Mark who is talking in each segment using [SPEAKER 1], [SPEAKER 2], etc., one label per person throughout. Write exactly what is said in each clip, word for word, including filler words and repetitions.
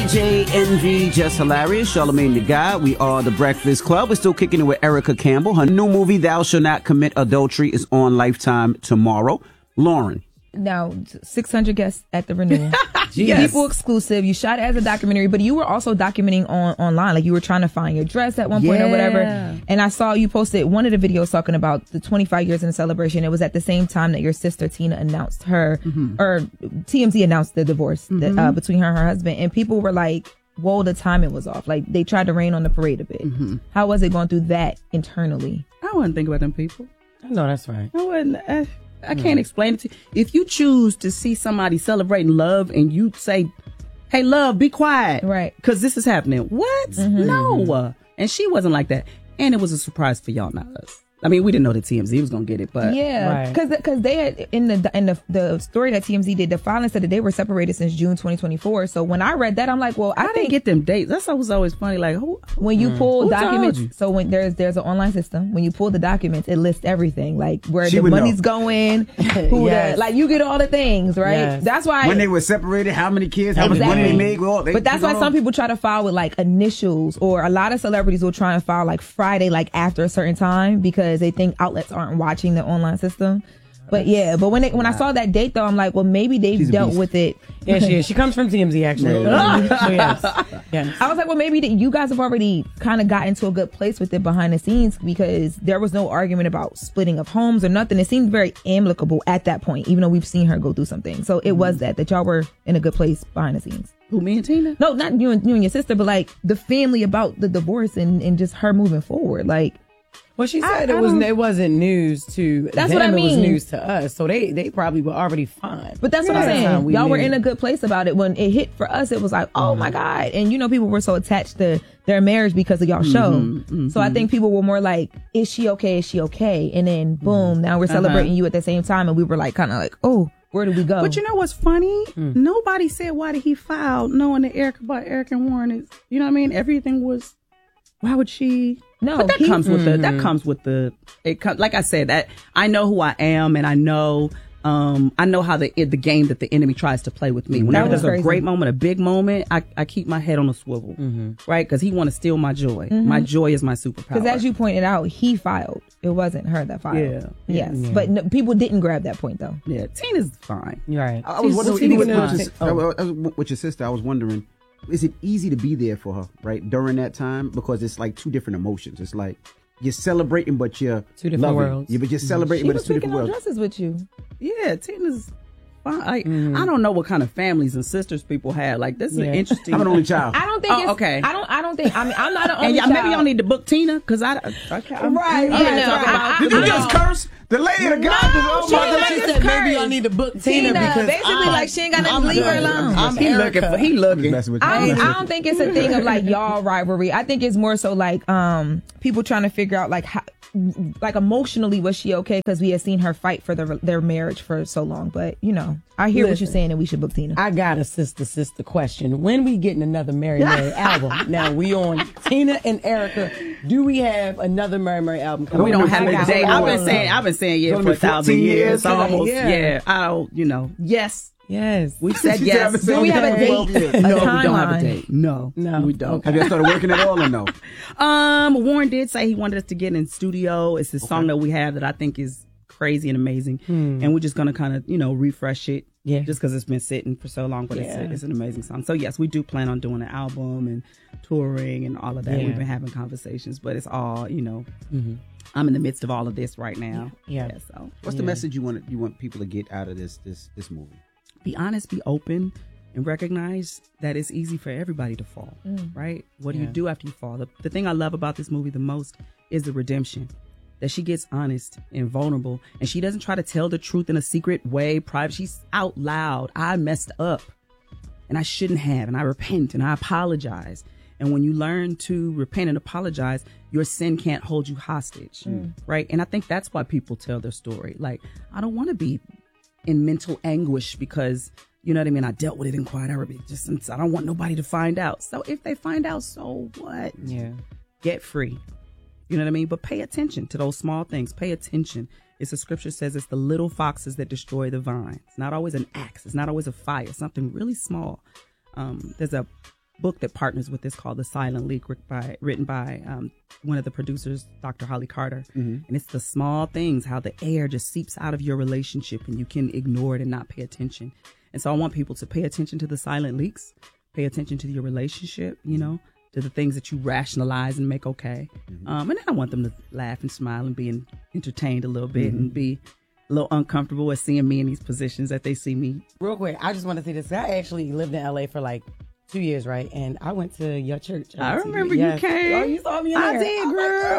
[SPEAKER 1] J N V, Just Hilarious, Charlamagne the God. We are The Breakfast Club. We're still kicking it with Erica Campbell. Her new movie, Thou Shall Not Commit Adultery, is on Lifetime tomorrow. Lauren.
[SPEAKER 2] Now, six hundred guests at the renewal.
[SPEAKER 1] Yes.
[SPEAKER 2] People exclusive. You shot it as a documentary, but you were also documenting on online. Like you were trying to find your dress at one point
[SPEAKER 1] Yeah.
[SPEAKER 2] or whatever. And I saw you posted one of the videos talking about the twenty-five years in the celebration. It was at the same time that your sister Tina announced her,
[SPEAKER 1] Mm-hmm.
[SPEAKER 2] or T M Z announced the divorce that,
[SPEAKER 1] Mm-hmm.
[SPEAKER 2] uh, between her and her husband. And people were like, whoa, the timing was off. Like they tried to rain on the parade a bit.
[SPEAKER 1] Mm-hmm.
[SPEAKER 2] How was it going through that internally?
[SPEAKER 3] I wouldn't think about them people.
[SPEAKER 4] No, that's right.
[SPEAKER 3] I wouldn't. I, I can't explain it to you. If you choose to see somebody celebrating love and you say, hey, love, be quiet.
[SPEAKER 2] Right.
[SPEAKER 3] Because this is happening. What?
[SPEAKER 2] Mm-hmm.
[SPEAKER 3] No. And she wasn't like that. And it was a surprise for y'all, not us. I mean, we didn't know that T M Z was going to get it, but.
[SPEAKER 2] Yeah,
[SPEAKER 4] Right.
[SPEAKER 2] because because they had in the in the the story that T M Z did, the filing said that they were separated since June twenty twenty-four. So when I read that, I'm like, well, I,
[SPEAKER 3] I didn't
[SPEAKER 2] think
[SPEAKER 3] get them dates. That's was always funny. Like, who?
[SPEAKER 2] when you pull
[SPEAKER 3] Who told
[SPEAKER 2] documents,
[SPEAKER 3] you?
[SPEAKER 2] so when there's there's an online system, when you pull the documents, it lists everything, like where
[SPEAKER 1] She
[SPEAKER 2] the
[SPEAKER 1] would
[SPEAKER 2] money's
[SPEAKER 1] know.
[SPEAKER 2] going, who
[SPEAKER 4] Yes.
[SPEAKER 2] the, like you get all the things, right?
[SPEAKER 4] Yes.
[SPEAKER 2] That's why.
[SPEAKER 1] When they were separated, how many kids, how much
[SPEAKER 2] Exactly.
[SPEAKER 1] money they made. Well, they,
[SPEAKER 2] but that's
[SPEAKER 1] they
[SPEAKER 2] why
[SPEAKER 1] don't
[SPEAKER 2] some
[SPEAKER 1] know.
[SPEAKER 2] people try to file with like initials, or a lot of celebrities will try and file like Friday, like after a certain time, because they think outlets aren't watching the online system. But yeah, but when they, when I saw that date though, I'm like, well, maybe they've
[SPEAKER 1] She's a
[SPEAKER 2] dealt
[SPEAKER 1] beast.
[SPEAKER 2] with it.
[SPEAKER 4] Yeah, she is. She comes from T M Z, actually. So, yes. Yes.
[SPEAKER 2] I was like, well, maybe that you guys have already kind of gotten to a good place with it behind the scenes, because there was no argument about splitting of homes or nothing. It seemed very amicable at that point, even though we've seen her go through something. So it was that, that y'all were in a good place behind the scenes.
[SPEAKER 3] Who, me and Tina?
[SPEAKER 2] No, not you and, you and your sister, but like the family about the divorce and, and just her moving forward. Like,
[SPEAKER 4] Well, she
[SPEAKER 2] I-
[SPEAKER 4] said
[SPEAKER 2] I
[SPEAKER 4] it was
[SPEAKER 2] don't-
[SPEAKER 4] it wasn't news to
[SPEAKER 2] That's
[SPEAKER 4] them.
[SPEAKER 2] what I
[SPEAKER 4] It was
[SPEAKER 2] mean.
[SPEAKER 4] news to us, so they they probably were already fine.
[SPEAKER 2] but that's what
[SPEAKER 4] By
[SPEAKER 2] I'm
[SPEAKER 4] the time
[SPEAKER 2] saying.
[SPEAKER 4] we
[SPEAKER 2] Y'all were
[SPEAKER 4] knew.
[SPEAKER 2] in a good place about it. When it hit for us, it was like, oh my God. And you know, people were so attached to their marriage because of y'all show. So I think people were more like, is she okay? Is she okay? And then boom, now we're celebrating you at the same time. And we were like, kind of like, oh, where do we go?
[SPEAKER 3] But you know what's funny? Nobody said why did he file knowing that Erica about Eric and Warren is, you know what I mean? Everything was, why would she?
[SPEAKER 2] No,
[SPEAKER 3] but that
[SPEAKER 2] he-
[SPEAKER 3] comes with the, that comes with the, it comes, like I said, that I know who I am and I know, um, I know how the, the game that the enemy tries to play with me. Whenever
[SPEAKER 2] was
[SPEAKER 3] there's a
[SPEAKER 2] crazy.
[SPEAKER 3] great moment, a big moment, I, I keep my head on a swivel, right? Cause he want to steal my joy. My joy is my superpower.
[SPEAKER 2] Because as you pointed out, he filed. It wasn't her that filed.
[SPEAKER 3] Yeah.
[SPEAKER 2] Yes.
[SPEAKER 4] Yeah.
[SPEAKER 2] But no, people didn't grab that point though.
[SPEAKER 3] yeah, Tina's fine.
[SPEAKER 4] You're right.
[SPEAKER 1] I was
[SPEAKER 3] She's-
[SPEAKER 1] wondering,
[SPEAKER 3] she's
[SPEAKER 1] even with,
[SPEAKER 3] fine.
[SPEAKER 1] with, your,
[SPEAKER 4] Oh.
[SPEAKER 1] I was- with your sister, I was wondering, is it easy to be there for her, right, during that time? Because it's like two different emotions. It's like you're celebrating, but you're
[SPEAKER 4] Two different
[SPEAKER 1] loving.
[SPEAKER 4] worlds.
[SPEAKER 1] Yeah, but you're celebrating,
[SPEAKER 2] She
[SPEAKER 1] but
[SPEAKER 2] was
[SPEAKER 1] it's two
[SPEAKER 2] picking
[SPEAKER 1] different
[SPEAKER 2] on
[SPEAKER 1] worlds.
[SPEAKER 2] dresses with you.
[SPEAKER 3] Yeah, Tina's fine. I, I don't know what kind of families and sisters people have. Like, this is
[SPEAKER 4] Yeah.
[SPEAKER 3] an interesting.
[SPEAKER 1] I'm an only child.
[SPEAKER 2] I don't think
[SPEAKER 3] Oh,
[SPEAKER 2] it's
[SPEAKER 3] okay.
[SPEAKER 2] I don't I don't think I mean I'm not an only
[SPEAKER 3] And y'all,
[SPEAKER 2] child.
[SPEAKER 3] maybe y'all need to book Tina because I, okay, I'm,
[SPEAKER 2] Right,
[SPEAKER 3] I'm
[SPEAKER 2] yeah,
[SPEAKER 3] ready to
[SPEAKER 2] no,
[SPEAKER 3] talk
[SPEAKER 2] I-
[SPEAKER 3] about.
[SPEAKER 2] I-
[SPEAKER 1] Did you
[SPEAKER 2] I
[SPEAKER 1] just
[SPEAKER 2] know.
[SPEAKER 1] curse? The lady of the God just, oh
[SPEAKER 2] she
[SPEAKER 1] my
[SPEAKER 2] didn't
[SPEAKER 1] God.
[SPEAKER 2] just
[SPEAKER 4] She said maybe
[SPEAKER 2] curse.
[SPEAKER 4] y'all need to book Tina,
[SPEAKER 2] Tina,
[SPEAKER 4] because
[SPEAKER 2] basically
[SPEAKER 4] I'm,
[SPEAKER 2] like she ain't got nothing
[SPEAKER 4] I'm
[SPEAKER 2] to leave her
[SPEAKER 4] good.
[SPEAKER 2] alone.
[SPEAKER 4] I'm
[SPEAKER 3] he looking
[SPEAKER 4] Erica.
[SPEAKER 3] for, he looking.
[SPEAKER 1] Messing with you.
[SPEAKER 2] I
[SPEAKER 1] I'm
[SPEAKER 2] don't,
[SPEAKER 1] messing
[SPEAKER 2] I
[SPEAKER 1] with
[SPEAKER 2] don't think it's a thing of like y'all rivalry. I think it's more so like um people trying to figure out like how, like emotionally was she okay, because we had seen her fight for their their marriage for so long. But you know, I hear what
[SPEAKER 4] Listen.
[SPEAKER 2] you're saying, and we should book Tina.
[SPEAKER 4] I got a sister sister question. When we getting another Mary Mary album? Now we on Tina and Erica. Do we have another Mary Mary album coming?
[SPEAKER 3] We don't
[SPEAKER 1] Don't
[SPEAKER 3] have
[SPEAKER 1] make
[SPEAKER 3] a
[SPEAKER 1] it
[SPEAKER 3] date.
[SPEAKER 1] so
[SPEAKER 3] I've been
[SPEAKER 1] long.
[SPEAKER 3] saying, I've been saying yeah
[SPEAKER 1] It's
[SPEAKER 3] for a
[SPEAKER 1] only
[SPEAKER 3] thousand
[SPEAKER 1] fourteen
[SPEAKER 3] years.
[SPEAKER 1] years.
[SPEAKER 3] Almost,
[SPEAKER 4] Yeah.
[SPEAKER 3] yeah. I don't, you know, yes.
[SPEAKER 4] Yes.
[SPEAKER 3] We've said
[SPEAKER 1] She said,
[SPEAKER 3] yes.
[SPEAKER 1] I've been
[SPEAKER 2] Do
[SPEAKER 1] saying
[SPEAKER 2] we have a
[SPEAKER 1] yes for
[SPEAKER 2] date?
[SPEAKER 1] twelve years.
[SPEAKER 2] A
[SPEAKER 3] No, we don't have a
[SPEAKER 2] timeline?
[SPEAKER 3] date. No,
[SPEAKER 4] No.
[SPEAKER 3] we don't.
[SPEAKER 1] Have you started working at all or no?
[SPEAKER 3] Um, Warren did say he wanted us to get in studio. It's this song that we have that I think is crazy and amazing, and we're just gonna kind of you know refresh it.
[SPEAKER 4] Yeah.
[SPEAKER 3] Just because it's been sitting for so long, but
[SPEAKER 4] Yeah.
[SPEAKER 3] it's, a, it's an amazing song. So yes, we do plan on doing an album and touring and all of that.
[SPEAKER 4] Yeah.
[SPEAKER 3] We've been having conversations, but it's all you know. I'm in the midst of all of this right now.
[SPEAKER 4] Yeah.
[SPEAKER 3] so
[SPEAKER 1] What's the message you want you want people to get out of this this this movie?
[SPEAKER 3] be honest, be open, and recognize that it's easy for everybody to fall, right? What do you
[SPEAKER 4] Yeah.
[SPEAKER 3] do after you fall? The, the thing I love about this movie the most is the redemption, that she gets honest and vulnerable, and she doesn't try to tell the truth in a secret way, private. She's out loud. I messed up, and I shouldn't have, and I repent, and I apologize. And when you learn to repent and apologize, your sin can't hold you hostage, right? And I think that's why people tell their story. Like, I don't want to be in mental anguish because, you know what I mean, I dealt with it in quiet. I re- just I don't want nobody to find out. So if they find out, so what?
[SPEAKER 4] Yeah.
[SPEAKER 3] Get free. You know what I mean? But pay attention to those small things. Pay attention. It's the scripture says it's the little foxes that destroy the vine. It's not always an axe. It's not always a fire. Something really small. Um, there's a book that partners with this called The Silent Leak, by, written by um, one of the producers, Doctor Holly Carter. Mm-hmm. And it's the small things, how the air just seeps out of your relationship and you can ignore it and not pay attention. And so I want people to pay attention to the silent leaks, pay attention to your relationship, you know, to the things that you rationalize and make okay. Mm-hmm. Um, and then I want them to laugh and smile and be entertained a little bit mm-hmm. and be a little uncomfortable at seeing me in these positions that they see me.
[SPEAKER 4] Real quick, I just want to say this. I actually lived in L A for like two years, right? And I went to your church.
[SPEAKER 3] I remember
[SPEAKER 4] yes.
[SPEAKER 3] you came.
[SPEAKER 4] Oh, you saw me in
[SPEAKER 3] I
[SPEAKER 4] there.
[SPEAKER 3] did,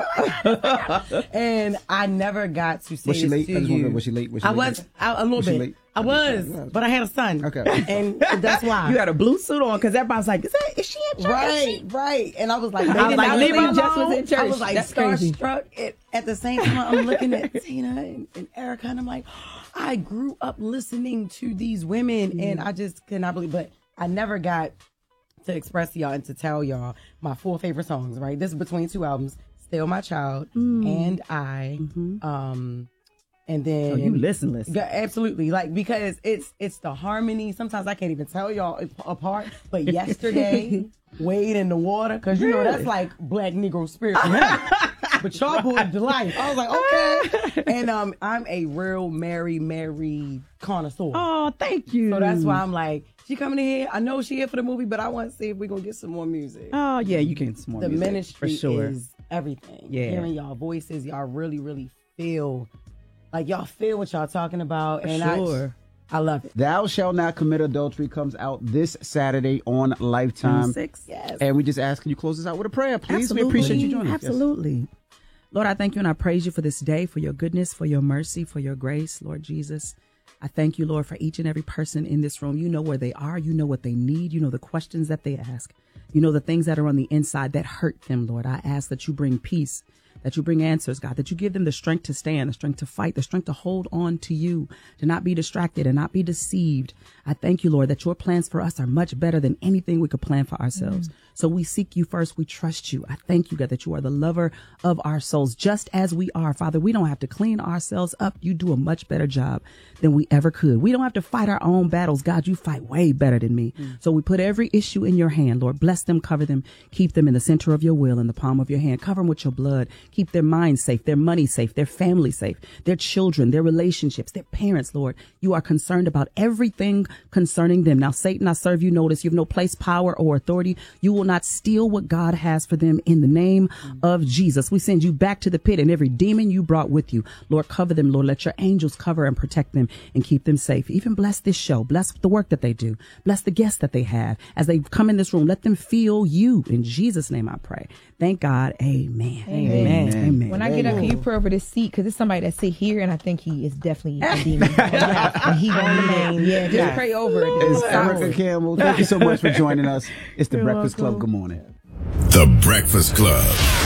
[SPEAKER 3] girl.
[SPEAKER 4] And I never got to say
[SPEAKER 1] Was she
[SPEAKER 4] this
[SPEAKER 1] late?
[SPEAKER 4] to
[SPEAKER 1] I just
[SPEAKER 4] you.
[SPEAKER 1] wonder, was she late? Was she
[SPEAKER 4] I
[SPEAKER 1] late?
[SPEAKER 4] was I, a little
[SPEAKER 1] Was she
[SPEAKER 4] bit.
[SPEAKER 1] late?
[SPEAKER 4] I was, but I had a son.
[SPEAKER 1] Okay.
[SPEAKER 4] And that's why.
[SPEAKER 3] You had a blue suit on because everybody's like, is that, is she in church?
[SPEAKER 4] Right, right. And I was like,
[SPEAKER 3] I was like, leave her
[SPEAKER 2] Just was
[SPEAKER 3] alone.
[SPEAKER 2] in church.
[SPEAKER 4] I was like
[SPEAKER 2] That's crazy.
[SPEAKER 4] starstruck. At, at the same time, I'm looking at Tina and, and Erica, and I'm like, I grew up listening to these women, mm-hmm. and I just could not believe. But I never got to express to y'all and to tell y'all my four favorite songs. Right, this is between two albums: "Still My Child" mm. and "I." Mm-hmm. Um, and then
[SPEAKER 3] oh, you listen, listen.
[SPEAKER 4] Yeah, absolutely, like because it's it's the harmony. Sometimes I can't even tell y'all apart. But yesterday, Wade in the Water, because you know that's like Black Negro spirit for him. But y'all boys delight. I was like, okay. And um, I'm a real Mary Mary connoisseur.
[SPEAKER 3] Oh, thank you.
[SPEAKER 4] So that's why I'm like, she coming in here. I know she here for the movie, but I want to see if we're gonna get some more music.
[SPEAKER 3] Oh yeah, you can get some more
[SPEAKER 4] the
[SPEAKER 3] music. The
[SPEAKER 4] ministry
[SPEAKER 3] for sure.
[SPEAKER 4] is everything.
[SPEAKER 3] Yeah.
[SPEAKER 4] Hearing y'all voices, y'all really, really feel like y'all feel what y'all talking about.
[SPEAKER 3] For
[SPEAKER 4] and
[SPEAKER 3] sure.
[SPEAKER 4] I, I love it.
[SPEAKER 1] Thou Shalt Not Commit Adultery comes out this Saturday on Lifetime.
[SPEAKER 3] Six.
[SPEAKER 4] Yes.
[SPEAKER 1] And we just ask, can you close us out with a prayer, please?
[SPEAKER 3] Absolutely.
[SPEAKER 1] We appreciate you joining us.
[SPEAKER 3] Absolutely. Yes. Lord, I thank you and I praise you for this day, for your goodness, for your mercy, for your grace, Lord Jesus. I thank you, Lord, for each and every person in this room. You know where they are. You know what they need. You know the questions that they ask. You know the things that are on the inside that hurt them, Lord. I ask that you bring peace, that you bring answers, God, that you give them the strength to stand, the strength to fight, the strength to hold on to you, to not be distracted and not be deceived. I thank you, Lord, that your plans for us are much better than anything we could plan for ourselves. Mm. So we seek you first. We trust you. I thank you, God, that you are the lover of our souls, just as we are. Father, we don't have to clean ourselves up. You do a much better job than we ever could. We don't have to fight our own battles. God, you fight way better than me. Mm. So we put every issue in your hand, Lord. Bless them, cover them, keep them in the center of your will, in the palm of your hand. Cover them with your blood. Keep their minds safe, their money safe, their family safe, their children, their relationships, their parents, Lord. You are concerned about everything concerning them. Now, Satan, I serve you notice. You have no place, power, or authority. You will not steal what God has for them in the name mm. of Jesus. We send you back to the pit and every demon you brought with you. Lord, cover them, Lord. Let your angels cover and protect them and keep them safe. Even bless this show. Bless the work that they do. Bless the guests that they have. As they come in this room, let them feel you. In Jesus' name I pray. Thank God. Amen.
[SPEAKER 2] Amen.
[SPEAKER 3] Amen. Amen.
[SPEAKER 2] When I get up, can you pray over this seat? Because it's somebody that sit here, and I think he is definitely a demon. And he gonna remain. Yeah, just yes. pray over it.
[SPEAKER 1] It's Erica Campbell. Thank you so much for joining us. It's The You're Breakfast welcome. Club. Good morning.
[SPEAKER 5] The Breakfast Club.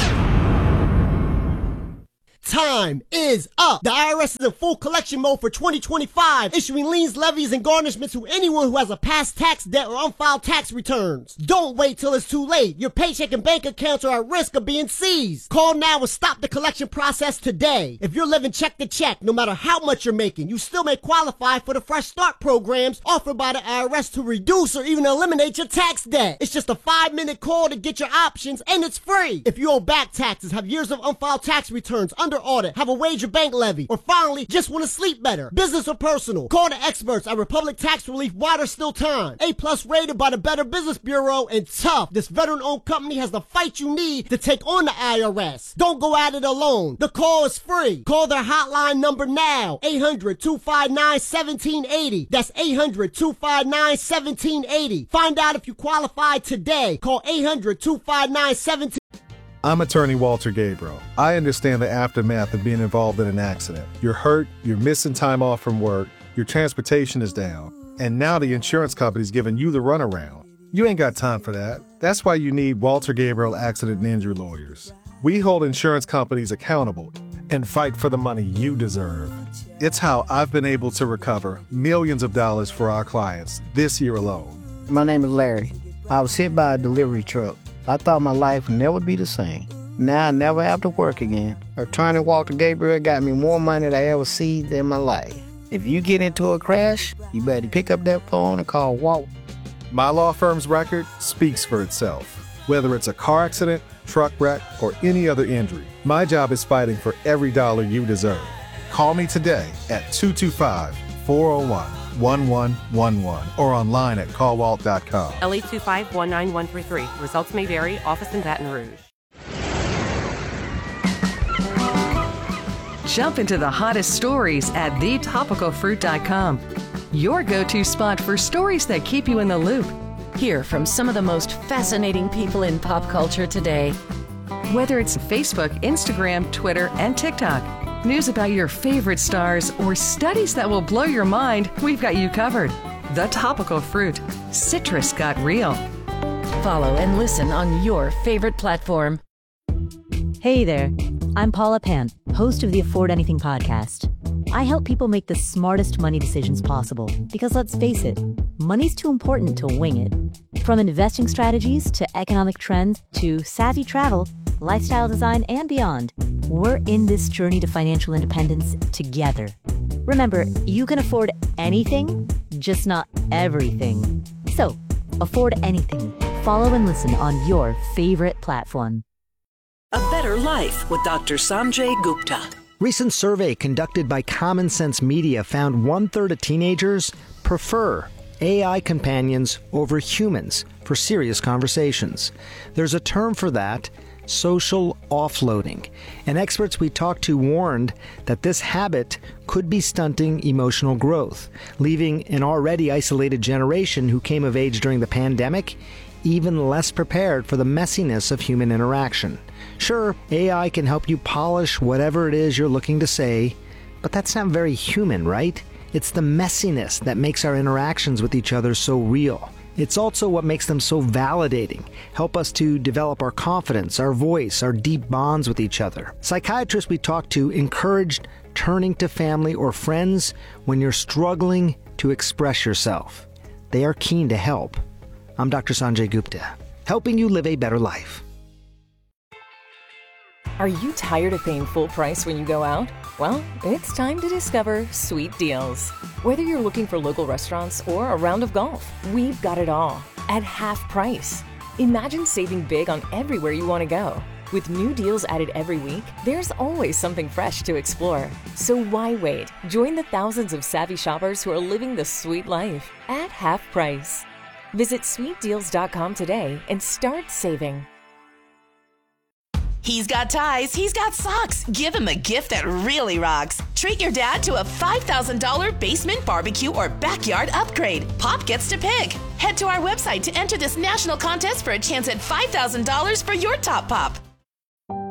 [SPEAKER 6] Time is up. The I R S is in full collection mode for twenty twenty-five, issuing liens, levies, and garnishments to anyone who has a past tax debt or unfiled tax returns. Don't wait till it's too late. Your paycheck and bank accounts are at risk of being seized. Call now and stop the collection process today. If you're living check to check, no matter how much you're making, you still may qualify for the Fresh Start programs offered by the I R S to reduce or even eliminate your tax debt. It's just a five-minute call to get your options, and it's free. If you owe back taxes, have years of unfiled tax returns, under audit, have a wage or bank levy, or finally just want to sleep better, business or personal, call the experts at Republic Tax Relief while there's still time. A plus rated by the Better Business Bureau, and tough. This veteran-owned company has the fight you need to take on the I R S. Don't go at it alone. The call is free. Call their hotline number now, eight hundred, two five nine, one seven eight zero. That's eight hundred, two five nine, one seven eight zero. Find out if you qualify today. Call eight hundred, two five nine, one seven eight zero.
[SPEAKER 7] I'm attorney Walter Gabriel. I understand the aftermath of being involved in an accident. You're hurt, you're missing time off from work, your transportation is down, and now the insurance company's giving you the runaround. You ain't got time for that. That's why you need Walter Gabriel Accident and Injury Lawyers. We hold insurance companies accountable and fight for the money you deserve. It's how I've been able to recover millions of dollars for our clients this year alone.
[SPEAKER 8] My name is Larry. I was hit by a delivery truck. I thought my life would never be the same. Now I never have to work again. Attorney Walter Gabriel got me more money than I ever seen in my life. If you get into a crash, you better pick up that phone and call Walt.
[SPEAKER 7] My law firm's record speaks for itself. Whether it's a car accident, truck wreck, or any other injury, my job is fighting for every dollar you deserve. Call me today at two two five, four oh one, one one one one or online at call walt dot com.
[SPEAKER 9] L eight two five, one nine one three three. Results may vary. Office in Baton Rouge.
[SPEAKER 10] Jump into the hottest stories at the topical fruit dot com. Your go-to spot for stories that keep you in the loop.
[SPEAKER 11] Hear from some of the most fascinating people in pop culture today.
[SPEAKER 10] Whether it's Facebook, Instagram, Twitter, and TikTok, news about your favorite stars, or studies that will blow your mind, we've got you covered. The Topical Fruit. Citrus got real.
[SPEAKER 11] Follow and listen on your favorite platform.
[SPEAKER 12] Hey there, I'm Paula Pan, host of the Afford Anything podcast. I help people make the smartest money decisions possible because, let's face it, money's too important to wing it. From investing strategies to economic trends to savvy travel, lifestyle design, and beyond, we're in this journey to financial independence together. Remember, you can afford anything, just not everything. So, afford anything. Follow and listen on your favorite platform.
[SPEAKER 13] A Better Life with Doctor Sanjay Gupta.
[SPEAKER 14] Recent survey conducted by Common Sense Media found one-third of teenagers prefer A I companions over humans for serious conversations. There's a term for that, social offloading. And experts we talked to warned that this habit could be stunting emotional growth, leaving an already isolated generation who came of age during the pandemic even less prepared for the messiness of human interaction. Sure, A I can help you polish whatever it is you're looking to say, but that's not very human, right? It's the messiness that makes our interactions with each other so real. It's also what makes them so validating, help us to develop our confidence, our voice, our deep bonds with each other. Psychiatrists we talked to encouraged turning to family or friends when you're struggling to express yourself. They are keen to help. I'm Doctor Sanjay Gupta, helping you live a better life.
[SPEAKER 15] Are you tired of paying full price when you go out? Well, it's time to discover Sweet Deals. Whether you're looking for local restaurants or a round of golf, we've got it all at half price. Imagine saving big on everywhere you want to go. With new deals added every week, there's always something fresh to explore. So why wait? Join the thousands of savvy shoppers who are living the sweet life at half price. Visit sweet deals dot com today and start saving.
[SPEAKER 16] He's got ties, he's got socks. Give him a gift that really rocks. Treat your dad to a five thousand dollars basement barbecue or backyard upgrade. Pop gets to pick. Head to our website to enter this national contest for a chance at five thousand dollars for your top pop.